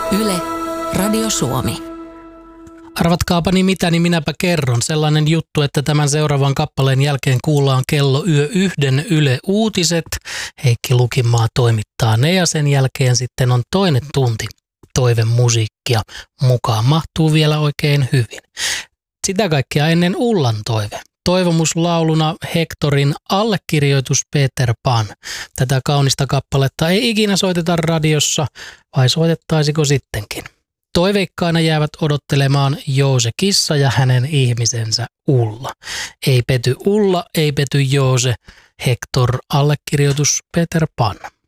Yle, Radio Suomi. Arvatkaapa mitä, niin minäpä kerron. Sellainen juttu, että tämän seuraavan kappaleen jälkeen kuullaan kello yö 1 Yle Uutiset. Heikki Lukinmaa toimittaa ne ja sen jälkeen sitten on toinen tunti toivemusiikkia mukaan. Mahtuu vielä oikein hyvin. Sitä kaikkea ennen Ullan toive. Toivomuslauluna Hectorin allekirjoitus Peter Pan. Tätä kaunista kappaletta ei ikinä soiteta radiossa, vai soitettaisiko sittenkin? Toiveikkaina jäävät odottelemaan Joose Kissa ja hänen ihmisensä Ulla. Ei pety Ulla, ei pety Joose, Hector allekirjoitus Peter Pan.